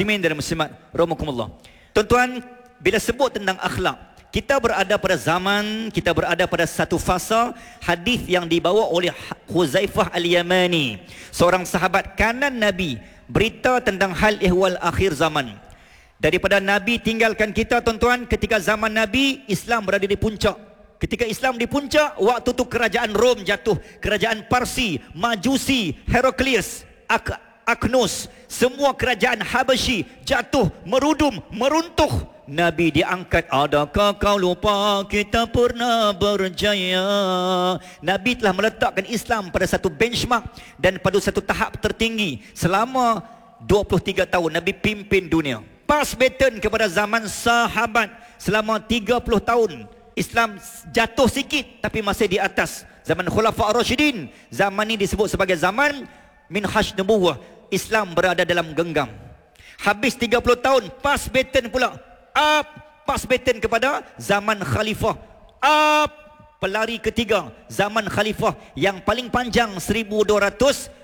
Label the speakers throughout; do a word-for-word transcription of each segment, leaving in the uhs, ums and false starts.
Speaker 1: muslimin dan muslimat rahimakumullah. Tuan-tuan, bila sebut tentang akhlak, kita berada pada zaman, kita berada pada satu fasa hadis yang dibawa oleh Huzaifah Al-Yamani, seorang sahabat kanan Nabi, berita tentang hal ihwal akhir zaman. Daripada Nabi tinggalkan kita, tuan-tuan, ketika zaman Nabi, Islam berada di puncak. Ketika Islam di puncak, waktu tu kerajaan Rom jatuh, kerajaan Parsi, Majusi, Heraklius, Ak Aknus, semua kerajaan Habasyi jatuh, merudum, meruntuh. Nabi diangkat. Adakah kau lupa kita pernah berjaya? Nabi telah meletakkan Islam pada satu benchmark dan pada satu tahap tertinggi. Selama dua puluh tiga tahun Nabi pimpin dunia. Pass baton kepada zaman sahabat. Selama tiga puluh tahun Islam jatuh sikit tapi masih di atas. Zaman Khulafa' Ar-Rasyidin, zaman ini disebut sebagai zaman minhaj nubuwah. Islam berada dalam genggam. Habis tiga puluh tahun, pass baton pula, up, pass baton kepada zaman khalifah, up, pelari ketiga, zaman khalifah yang paling panjang seribu dua ratus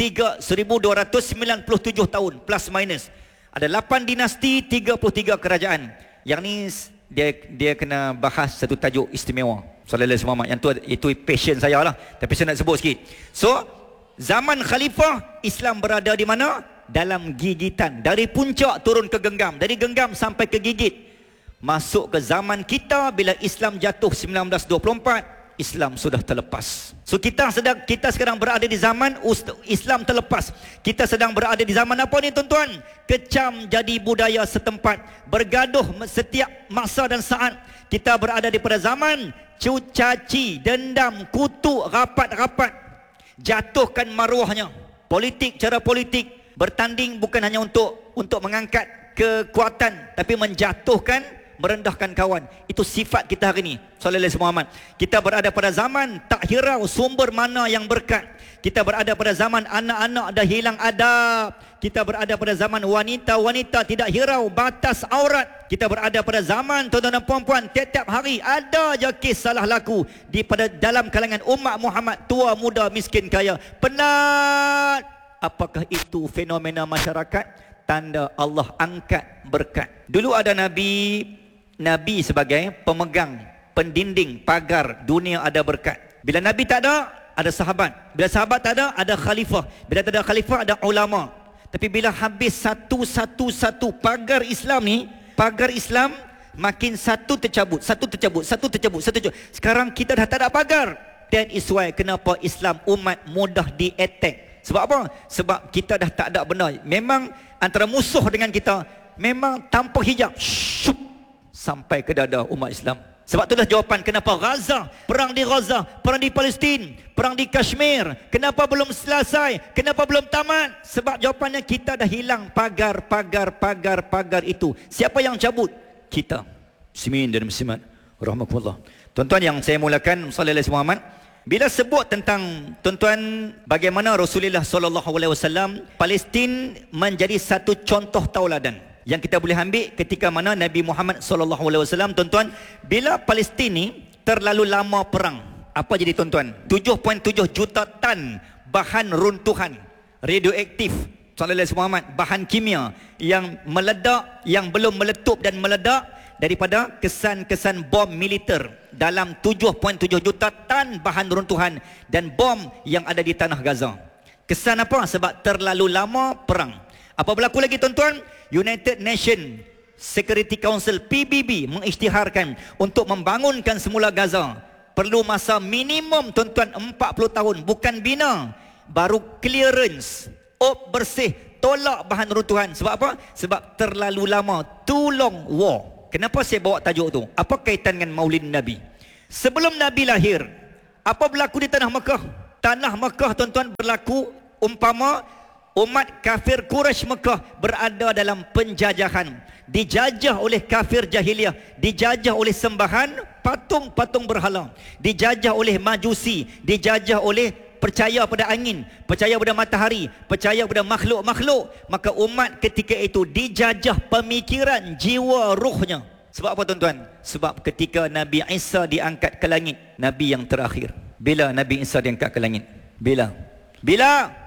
Speaker 1: sembilan puluh tujuh tahun plus minus. Ada lapan dinasti, tiga puluh tiga kerajaan. Yang ni dia dia kena bahas satu tajuk istimewa. Sallallahu alaihi wasallam. Yang tu itu passion saya lah, tapi saya nak sebut sikit. So zaman khalifah, Islam berada di mana? Dalam gigitan. Dari puncak turun ke genggam, dari genggam sampai ke gigit. Masuk ke zaman kita, bila Islam jatuh sembilan belas dua puluh empat, Islam sudah terlepas. So kita sedang kita sekarang berada di zaman Islam terlepas. Kita sedang berada di zaman apa ni, tuan-tuan? Kecam jadi budaya setempat, bergaduh setiap masa dan saat. Kita berada di pada zaman cucaci, dendam, kutuk, rapat-rapat, jatuhkan maruahnya. Politik, cara politik bertanding bukan hanya untuk untuk mengangkat kekuatan, tapi menjatuhkan, merendahkan kawan. Itu sifat kita hari ini. Sallallahu alaihi wasallam. Kita berada pada zaman tak hirau sumber mana yang berkat. Kita berada pada zaman anak-anak dah hilang adab. Kita berada pada zaman wanita-wanita tidak hirau batas aurat. Kita berada pada zaman tuan-tuan dan puan-puan, tiap-tiap hari ada je kes salah laku di pada dalam kalangan umat Muhammad, tua muda miskin kaya. Penat. Apakah itu fenomena masyarakat? Tanda Allah angkat berkat. Dulu ada Nabi, Nabi sebagai pemegang, pendinding, pagar dunia ada berkat. Bila Nabi tak ada, ada sahabat. Bila sahabat tak ada, ada khalifah. Bila tak ada khalifah, ada ulama. Tapi bila habis satu-satu-satu pagar Islam ni, pagar Islam makin satu tercabut, satu tercabut, satu tercabut, satu tercabut. Sekarang kita dah tak ada pagar. That is why kenapa Islam umat mudah di-attack. Sebab apa? Sebab kita dah tak ada benda. Memang antara musuh dengan kita, memang tanpa hijab, syuk, sampai ke dada umat Islam. Sebab itulah jawapan kenapa Gaza, perang di Gaza, perang di Palestin, perang di Kashmir, kenapa belum selesai, kenapa belum tamat? Sebab jawapannya kita dah hilang pagar, pagar, pagar, pagar itu. Siapa yang cabut? Kita. Muslimin dan muslimat rahimakumullah. Tuan-tuan yang saya mulakan, sallallahu alaihi wasallam, bila sebut tentang, tuan-tuan, bagaimana Rasulullah sallallahu alaihi wasallam, Palestin menjadi satu contoh tauladan yang kita boleh ambil ketika mana Nabi Muhammad sallallahu alaihi wasallam, tuan-tuan, bila Palestin ni terlalu lama perang, apa jadi, tuan-tuan? tujuh koma tujuh juta tan bahan runtuhan radioaktif, sallallahu alaihi wasallam, bahan kimia yang meledak, yang belum meletup dan meledak daripada kesan-kesan bom militer dalam tujuh koma tujuh juta tan bahan runtuhan dan bom yang ada di tanah Gaza. Kesan apa? Sebab terlalu lama perang. Apa berlaku lagi, tuan-tuan? United Nations Security Council P B B mengisytiharkan untuk membangunkan semula Gaza. Perlu masa minimum, tuan-tuan, empat puluh tahun. Bukan bina, baru clearance, op bersih, tolak bahan runtuhan. Sebab apa? Sebab terlalu lama, too long war. Kenapa saya bawa tajuk tu? Apa kaitan dengan Maulid Nabi? Sebelum Nabi lahir, apa berlaku di tanah Mekah? Tanah Mekah, tuan-tuan, berlaku umpama umat kafir Quraisy Mekah berada dalam penjajahan, dijajah oleh kafir jahiliyah, dijajah oleh sembahan patung-patung berhala, dijajah oleh Majusi, dijajah oleh percaya pada angin, percaya pada matahari, percaya pada makhluk-makhluk. Maka umat ketika itu dijajah pemikiran, jiwa, ruhnya. Sebab apa, tuan-tuan? Sebab ketika Nabi Isa diangkat ke langit, Nabi yang terakhir. Bila Nabi Isa diangkat ke langit? Bila? Bila?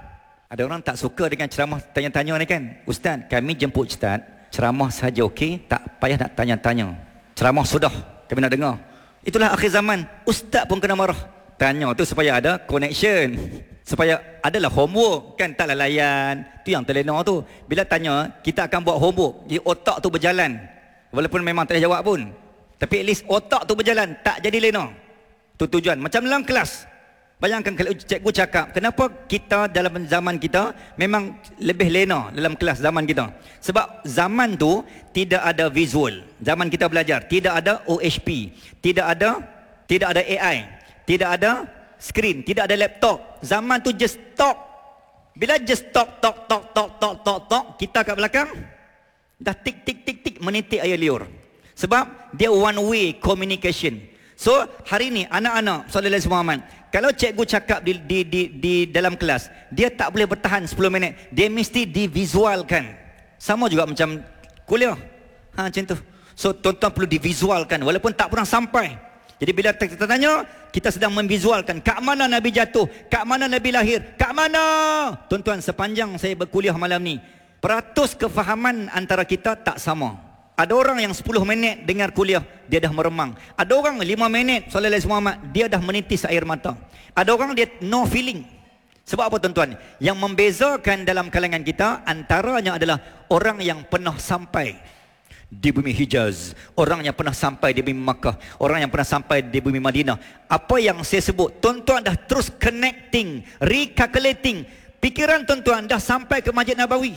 Speaker 1: Ada orang tak suka dengan ceramah tanya-tanya ni kan. Ustaz, kami jemput Ustaz, ceramah sahaja okey, tak payah nak tanya-tanya. Ceramah sudah, kami nak dengar. Itulah akhir zaman. Ustaz pun kena marah. Tanya tu supaya ada connection. Supaya adalah homework kan, taklah layan. Tu yang terlena tu. Bila tanya, kita akan buat homework. Jadi otak tu berjalan. Walaupun memang tak ada jawab pun. Tapi at least otak tu berjalan, tak jadi lena. Tu tujuan. Macam dalam kelas. Bayangkan kalau cikgu cakap, kenapa kita dalam zaman kita memang lebih lena dalam kelas zaman kita. Sebab zaman tu tidak ada visual. Zaman kita belajar, tidak ada O H P, tidak ada tidak ada A I, tidak ada skrin, tidak ada laptop. Zaman tu just talk. Bila just talk, talk, talk, talk, talk, talk, talk, kita kat belakang dah tik, tik, tik, tik, menitik air liur. Sebab dia one way communication. So hari ni anak-anak sallallahu alaihi wasallam, kalau cikgu cakap di, di, di, di dalam kelas, dia tak boleh bertahan sepuluh minit. Dia mesti divisualkan. Sama juga macam kuliah. Ha, macam tu. So tuan-tuan perlu divisualkan walaupun tak pernah sampai. Jadi bila kita tanya, kita sedang memvisualkan kat mana Nabi jatuh, kat mana Nabi lahir, kat mana. Tuan-tuan, sepanjang saya berkuliah malam ni, peratus kefahaman antara kita tak sama. Ada orang yang sepuluh minit dengar kuliah, dia dah meremang. Ada orang lima minit sallallahu alaihi wasallam, dia dah menitis air mata. Ada orang dia no feeling. Sebab apa tuan-tuan? Yang membezakan dalam kalangan kita antaranya adalah orang yang pernah sampai di bumi Hijaz, orang yang pernah sampai di bumi Makkah, orang yang pernah sampai di bumi Madinah. Apa yang saya sebut, tuan-tuan dah terus connecting, recalculating. Pikiran tuan-tuan dah sampai ke Masjid Nabawi.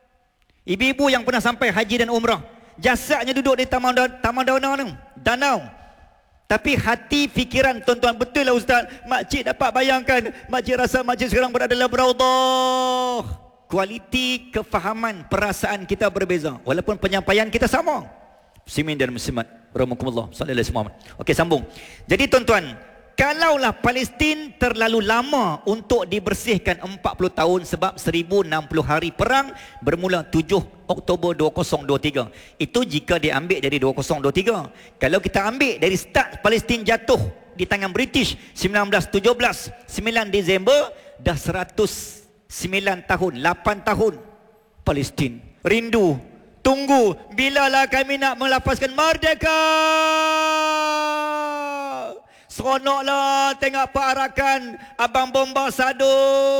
Speaker 1: Ibu-ibu yang pernah sampai haji dan umrah, jasadnya duduk di taman taman danau, danau. Tapi hati fikiran tuan-tuan, betul lah Ustaz, makcik dapat bayangkan, makcik rasa makcik sekarang berada dalam Raudhah. Kualiti kefahaman perasaan kita berbeza walaupun penyampaian kita sama. Muslimin dan muslimat rahimakumullah sallallahu alaihi wasallam. Okey, sambung. Jadi tuan-tuan, kalaulah Palestin terlalu lama untuk dibersihkan empat puluh tahun sebab seribu enam puluh hari perang bermula tujuh Oktober dua ribu dua puluh tiga. Itu jika diambil dari dua ribu dua puluh tiga. Kalau kita ambil dari start Palestin jatuh di tangan British sembilan belas tujuh belas, sembilan Disember, dah seratus sembilan tahun, lapan tahun Palestin. Rindu, tunggu, bilalah kami nak melepaskan merdeka. Seronoklah tengok perarakan Abang Bomba Sado.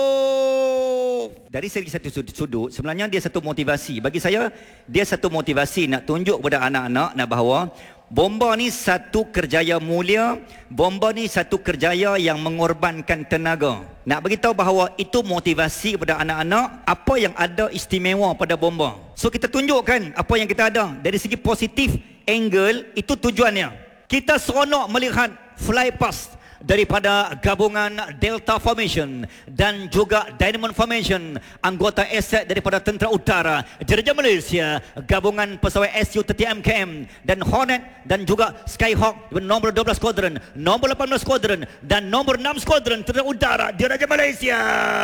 Speaker 1: Dari segi satu sudut, sebenarnya dia satu motivasi. Bagi saya, dia satu motivasi nak tunjuk kepada anak-anak nak bahawa bomba ni satu kerjaya mulia, bomba ni satu kerjaya yang mengorbankan tenaga. Nak beritahu bahawa itu motivasi kepada anak-anak apa yang ada istimewa pada bomba. So kita tunjukkan apa yang kita ada. Dari segi positif angle, itu tujuannya. Kita seronok melihat fly past daripada gabungan Delta Formation dan juga Dynamon Formation, anggota aset daripada Tentera Utara Diraja Malaysia, gabungan pesawat S U tiga puluh M K M dan Hornet dan juga Skyhawk nombor dua belas Squadron, nombor lapan belas Squadron dan nombor enam Squadron Tentera Utara Diraja Malaysia.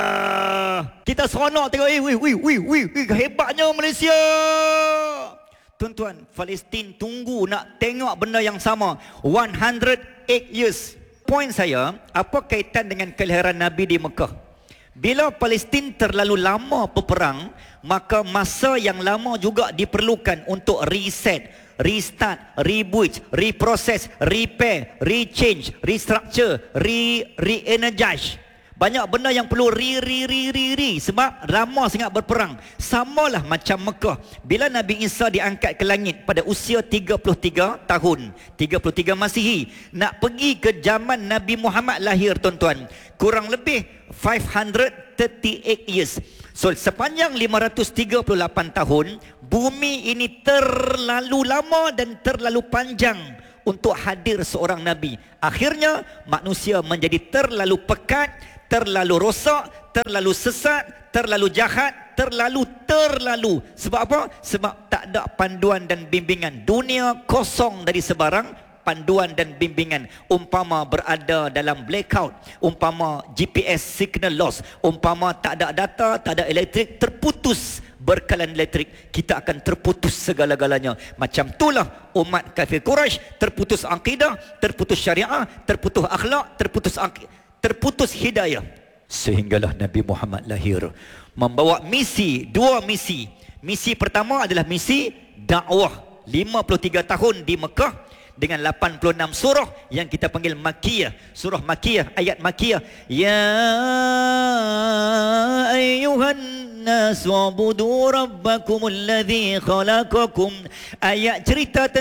Speaker 1: Kita seronok tengok, eh, wih, wih, wih, wih, hebatnya Malaysia. Tuan-tuan, Palestin tunggu nak tengok benda yang sama. one hundred eight years. Poin saya, apa kaitan dengan kelahiran Nabi di Mekah? Bila Palestin terlalu lama berperang, maka masa yang lama juga diperlukan untuk reset, restart, reboot, reprocess, repair, rechange, restructure, re re-energize. Banyak benda yang perlu ri ri ri ri ri sebab lama sangat berperang. Samalah macam Mekah. Bila Nabi Isa diangkat ke langit pada usia tiga puluh tiga tahun, tiga puluh tiga Masihi, nak pergi ke zaman Nabi Muhammad lahir tuan-tuan, kurang lebih lima ratus tiga puluh lapan years. So sepanjang lima ratus tiga puluh lapan tahun, bumi ini terlalu lama dan terlalu panjang untuk hadir seorang Nabi. Akhirnya manusia menjadi terlalu pekat, terlalu rosak, terlalu sesat, terlalu jahat, terlalu terlalu. Sebab apa? Sebab tak ada panduan dan bimbingan. Dunia kosong dari sebarang panduan dan bimbingan. Umpama berada dalam blackout, umpama G P S signal loss, umpama tak ada data, tak ada elektrik, terputus berkalan elektrik, kita akan terputus segala-galanya. Macam itulah umat kafir Quraisy, terputus akidah, terputus syariah, terputus akhlak, terputus akhlak, terputus hidayah. Sehinggalah Nabi Muhammad lahir, membawa misi, dua misi. Misi pertama adalah misi dakwah, lima puluh tiga tahun di Mekah dengan lapan puluh enam surah yang kita panggil Makkiyah. Surah Makkiyah, ayat Makkiyah. Ya ayyuhan nas wa'budu rabbakumul ladzi khalaqakum. Ayat cerita tentang